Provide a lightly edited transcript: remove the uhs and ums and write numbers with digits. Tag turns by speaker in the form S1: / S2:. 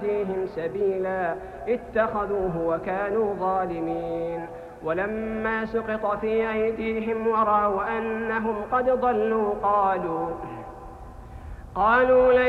S1: فيهم سبيلا اتخذوه وكانوا ظالمين. ولما سقط في أيديهم ورأوا أنهم قد ضلوا قالوا